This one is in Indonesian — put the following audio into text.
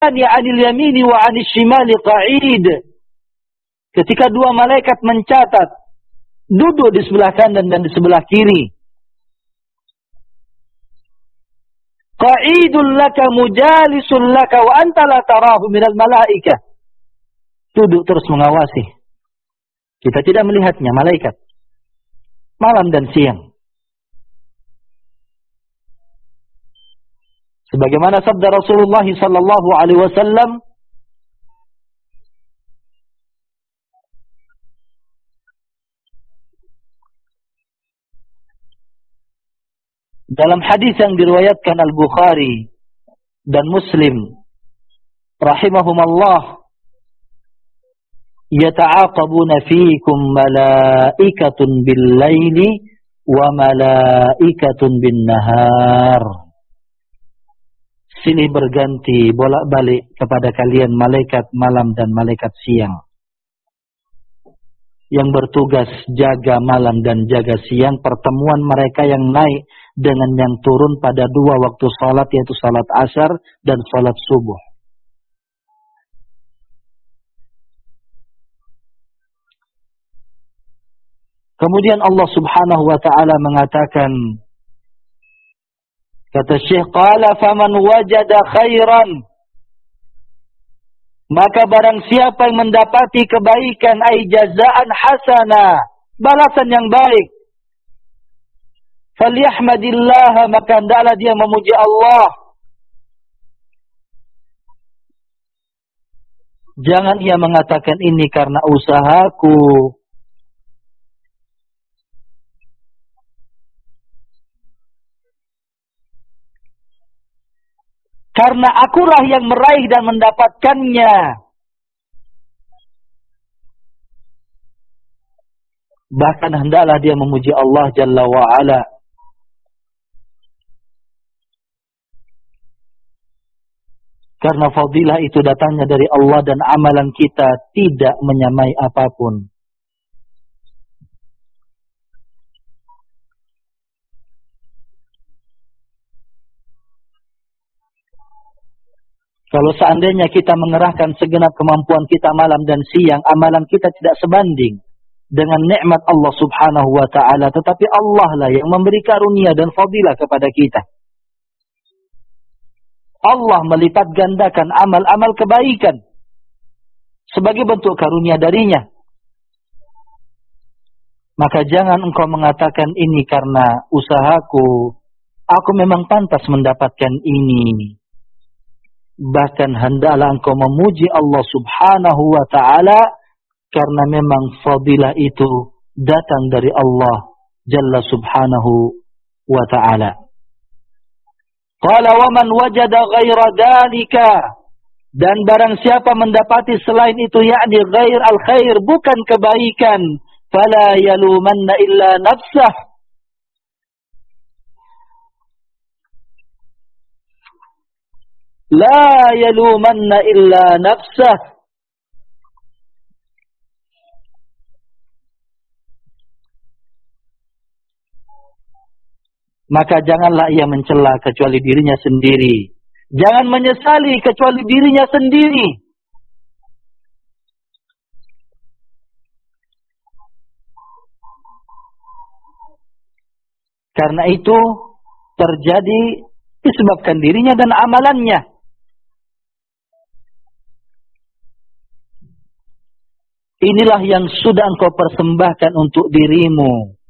'anil yamini wa 'anil shimali qa'id. Ketika dua malaikat mencatat, duduk di sebelah kanan dan di sebelah kiri. Qa'idun laka mujalisun laka wa anta la tarahu minal malaikah. Duduk terus mengawasi. Kita tidak melihatnya, malaikat. Malam dan siang. Sebagaimana sabda Rasulullah sallallahu alaihi wasallam, dalam hadis yang diriwayatkan Al-Bukhari dan Muslim rahimahumallah, yata'aqabuna fiikum malaikatun bil-laili wa malaikatun bin-nahar. Silih berganti bolak-balik kepada kalian malaikat malam dan malaikat siang, yang bertugas jaga malam dan jaga siang. Pertemuan mereka yang naik dengan yang turun pada dua waktu salat, yaitu salat asar dan salat subuh. Kemudian Allah subhanahu wa ta'ala mengatakan, kata Syekh, qala faman wajada khairan, maka barang siapa yang mendapati kebaikan, ay jazaan hasana, balasan yang baik, falyahmadillah, maka hendaklah dia memuji Allah. Jangan ia mengatakan ini karena usahaku, karena akulah yang meraih dan mendapatkannya. Bahkan hendaklah dia memuji Allah Jalla wa'ala. Karena fadilah itu datangnya dari Allah dan amalan kita tidak menyamai apapun. Kalau seandainya kita mengerahkan segenap kemampuan kita malam dan siang, amalan kita tidak sebanding dengan nikmat Allah subhanahu wa ta'ala. Tetapi Allah lah yang memberi karunia dan fadilah kepada kita. Allah melipat gandakan amal-amal kebaikan sebagai bentuk karunia darinya. Maka jangan engkau mengatakan ini karena usahaku, aku memang pantas mendapatkan ini. Bahkan hendaklah engkau memuji Allah subhanahu wa ta'ala, karena memang fadilah itu datang dari Allah Jalla subhanahu wa ta'ala. Qala wa man wajada ghaira dhalika, dan barang siapa mendapati selain itu, yakni ghair al-khair, bukan kebaikan, fala yalumanna illa nafsah, la yalumanna illa nafsah, maka janganlah ia mencela kecuali dirinya sendiri. Jangan menyesali kecuali dirinya sendiri. Karena itu terjadi disebabkan dirinya dan amalannya. Inilah yang sudah engkau persembahkan untuk dirimu.